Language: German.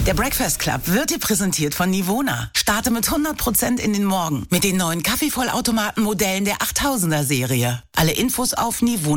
Der Breakfast Club wird dir präsentiert von Nivona. Starte mit 100% in den Morgen mit den neuen Kaffeevollautomaten-Modellen der 8000er Serie. Alle Infos auf Nivona.